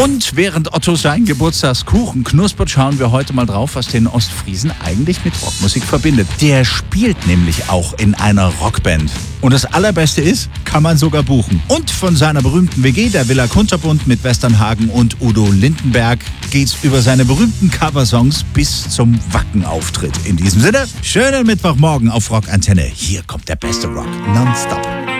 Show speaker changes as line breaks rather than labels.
Und während Otto seinen Geburtstagskuchen knuspert, schauen wir heute mal drauf, was den Ostfriesen eigentlich mit Rockmusik verbindet. Der spielt nämlich auch in einer Rockband. Und das Allerbeste ist, kann man sogar buchen. Und von seiner berühmten WG, der Villa Kunterbund mit Westernhagen und Udo Lindenberg, geht's über seine berühmten Coversongs bis zum Wacken-Auftritt. In diesem Sinne, schönen Mittwochmorgen auf Rockantenne. Hier kommt der beste Rock nonstop.